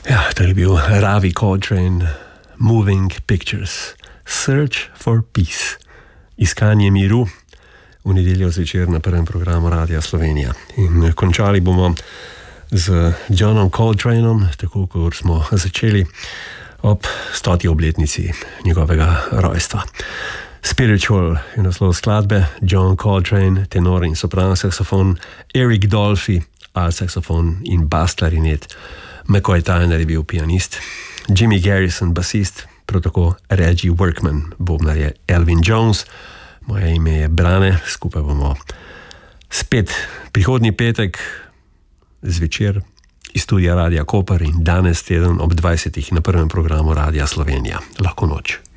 Ja, to je bil Ravi Coltrane, Moving Pictures, Search for Peace, iskanje miru, v nedeljo zvečer na prvem programu Radia Slovenija. In končali bomo z Johnom Coltraneom, tako kot smo začeli ob 100. obletnici njegovega rojstva. Spiritual je naslov skladbe, John Coltrane, tenor in sopran saksofon, Eric Dolphy, alt saksofon in bas klarinet, McCoy Tyner je bil pianist, Jimmy Garrison, basist, prav tako Reggie Workman, bobnar je Elvin Jones, moje ime je Brane, skupaj bomo spet prihodnji petek zvečer iz studia Radia Koper in danes teden ob 20. na prvem programu Radia Slovenija. Lahko noč.